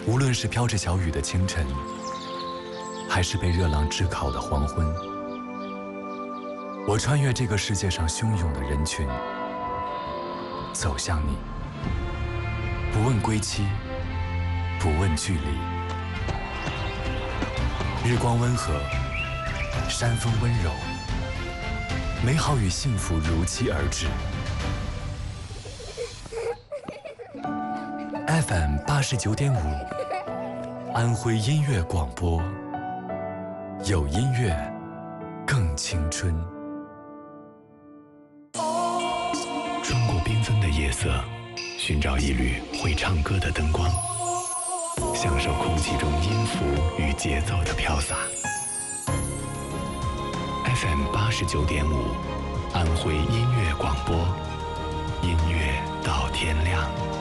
无论是飘着小雨的清晨，还是被热浪炙烤的黄昏，我穿越这个世界上汹涌的人群，走向你，不问归期，不问距离。日光温和，山风温柔，美好与幸福如期而至。FM 89.5，安徽音乐广播，有音乐更青春。 穿过缤纷的夜色，寻找一缕会唱歌的灯光，享受空气中音符与节奏的飘洒。FM 89.5，安徽音乐广播，音乐到天亮。